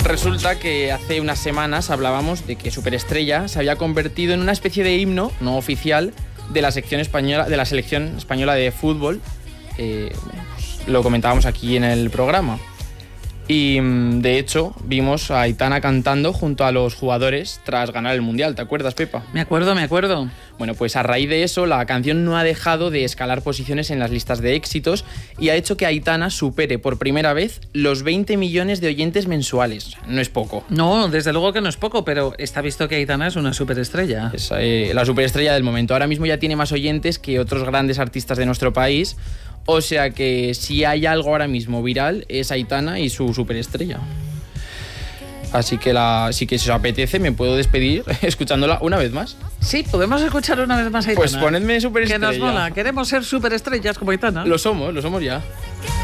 Resulta que hace unas semanas hablábamos de que Superestrella se había convertido en una especie de himno no oficial de la selección española de fútbol. Lo comentábamos aquí en el programa. Y de hecho vimos a Aitana cantando junto a los jugadores tras ganar el Mundial. ¿Te acuerdas, Pepa? Me acuerdo. Bueno, pues a raíz de eso la canción no ha dejado de escalar posiciones en las listas de éxitos y ha hecho que Aitana supere por primera vez los 20 millones de oyentes mensuales. No es poco. No, desde luego que no es poco, pero está visto que Aitana es una superestrella. Es la superestrella del momento. Ahora mismo ya tiene más oyentes que otros grandes artistas de nuestro país. O sea que si hay algo ahora mismo viral es Aitana y su superestrella. Así que si os apetece me puedo despedir escuchándola una vez más. Sí, podemos escuchar una vez más a Aitana. Pues ponedme superestrella. Que nos mola, queremos ser superestrellas como Aitana. Lo somos ya.